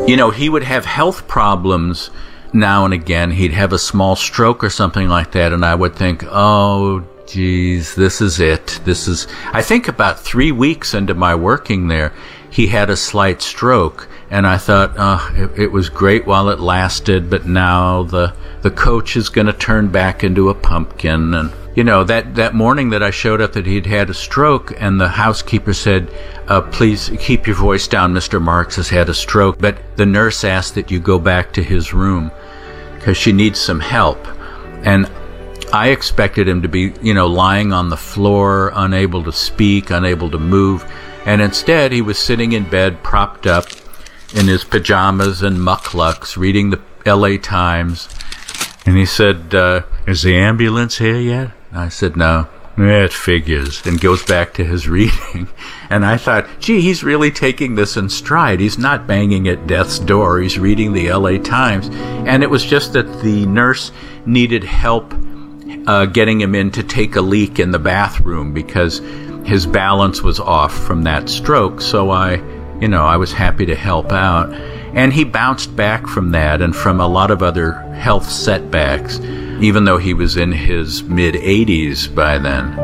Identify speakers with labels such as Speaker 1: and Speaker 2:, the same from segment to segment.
Speaker 1: He would have health problems now and again. He'd have a small stroke or something like that, and I would think, oh, geez, this is it. I think about 3 weeks into my working there, he had a slight stroke, and I thought, it was great while it lasted, but now the coach is going to turn back into a pumpkin. And that morning that I showed up that he'd had a stroke, and the housekeeper said, please keep your voice down, Mr. Marks has had a stroke, but the nurse asked that you go back to his room because she needs some help. And I expected him to be, lying on the floor, unable to speak, unable to move. And instead, he was sitting in bed, propped up in his pajamas and mucklucks, reading the LA Times. And he said, is the ambulance here yet? I said, no. Yeah, it figures. And goes back to his reading. And I thought, gee, he's really taking this in stride. He's not banging at death's door. He's reading the LA Times. And it was just that the nurse needed help getting him in to take a leak in the bathroom because his balance was off from that stroke. So I was happy to help out. And he bounced back from that and from a lot of other health setbacks, even though he was in his mid-80s by then.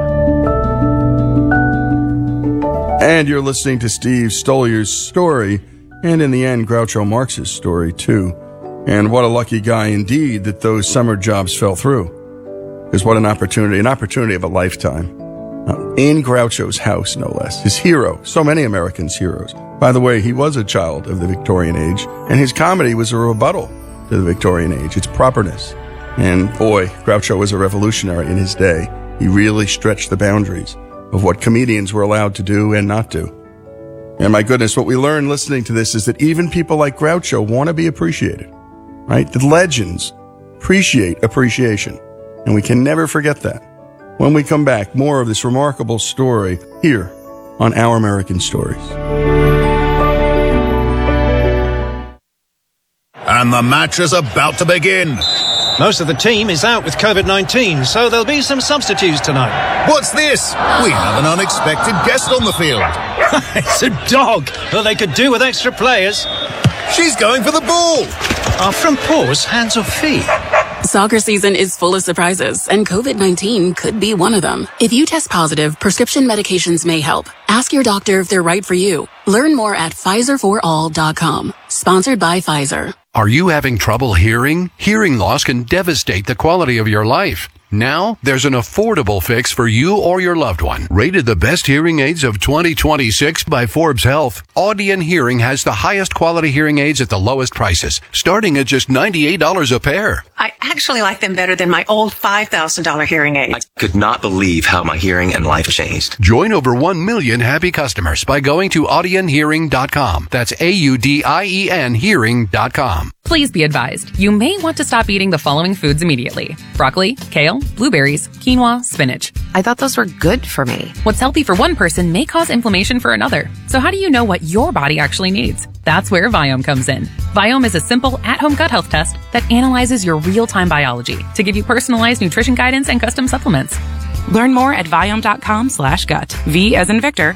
Speaker 2: And you're listening to Steve Stollier's story, and in the end, Groucho Marx's story, too. And what a lucky guy indeed that those summer jobs fell through. Because what an opportunity of a lifetime. In Groucho's house, no less. His hero, so many Americans' heroes. By the way, he was a child of the Victorian age, and his comedy was a rebuttal to the Victorian age, its properness. And boy, Groucho was a revolutionary in his day. He really stretched the boundaries of what comedians were allowed to do and not do. And my goodness, what we learn listening to this is that even people like Groucho want to be appreciated, right? The legends appreciate appreciation, and we can never forget that. When we come back, more of this remarkable story here on Our American Stories.
Speaker 3: And the match is about to begin.
Speaker 4: Most of the team is out with COVID-19, so there'll be some substitutes tonight.
Speaker 3: What's this? We have an unexpected guest on the field.
Speaker 4: It's a dog. Well, they could do with extra players.
Speaker 3: She's going for the ball.
Speaker 4: Are front paws hands or feet?
Speaker 5: Soccer season is full of surprises, and COVID-19 could be one of them. If you test positive, prescription medications may help. Ask your doctor if they're right for you. Learn more at PfizerForAll.com. Sponsored by Pfizer.
Speaker 6: Are you having trouble hearing? Hearing loss can devastate the quality of your life. Now, there's an affordable fix for you or your loved one. Rated the best hearing aids of 2026 by Forbes Health, Audion Hearing has the highest quality hearing aids at the lowest prices, starting at just $98 a pair.
Speaker 7: I actually like them better than my old $5,000 hearing aids.
Speaker 8: I could not believe how my hearing and life changed.
Speaker 6: Join over 1 million happy customers by going to audionhearing.com. That's AUDIEN hearing.com.
Speaker 9: Please be advised, you may want to stop eating the following foods immediately: broccoli, kale, blueberries, quinoa, spinach.
Speaker 10: I thought those were good for me.
Speaker 9: What's healthy for one person may cause inflammation for another. So how do you know what your body actually needs? That's where Viome comes in. Viome is a simple at-home gut health test that analyzes your real-time biology to give you personalized nutrition guidance and custom supplements.
Speaker 11: Learn more at Viome.com/gut. V as in Victor,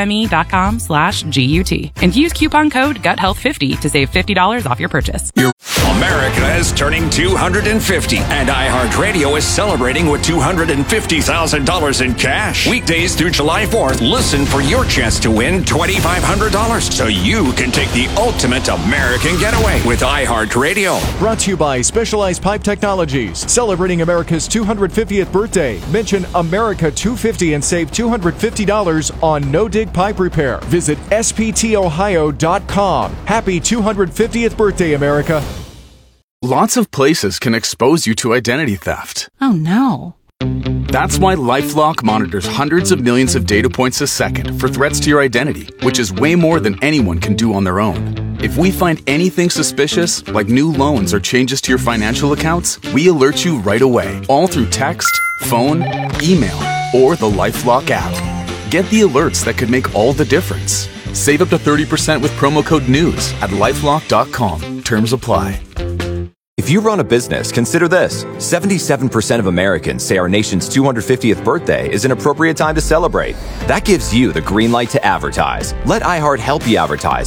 Speaker 11: IOME.com/GUT. And use coupon code GUTHEALTH50 to save $50 off your purchase.
Speaker 12: America is turning 250, and iHeartRadio is celebrating with $250,000 in cash. Weekdays through July 4th, listen for your chance to win $2,500 so you can take the ultimate American getaway with iHeartRadio.
Speaker 13: Brought to you by Specialized Pipe Technologies. Celebrating America's 250th birthday. Mention America 250 and save $250 on no-dig pipe repair. Visit sptohio.com. Happy 250th birthday, America.
Speaker 14: Lots of places can expose you to identity theft.
Speaker 11: Oh, no.
Speaker 14: That's why LifeLock monitors hundreds of millions of data points a second for threats to your identity, which is way more than anyone can do on their own. If we find anything suspicious, like new loans or changes to your financial accounts, we alert you right away, all through text, phone, email, or the LifeLock app. Get the alerts that could make all the difference. Save up to 30% with promo code NEWS at LifeLock.com. Terms apply.
Speaker 15: If you run a business, consider this. 77% of Americans say our nation's 250th birthday is an appropriate time to celebrate. That gives you the green light to advertise. Let iHeart help you advertise